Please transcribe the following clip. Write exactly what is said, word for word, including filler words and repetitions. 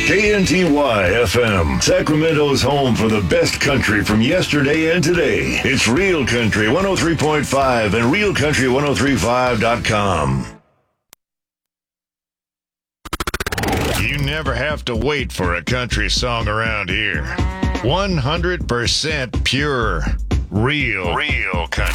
K N T Y F M, Sacramento's home for the best country from yesterday and today. It's Real Country one oh three point five and real country ten thirty-five dot com. You never have to wait for a country song around here. one hundred percent pure, real, real country.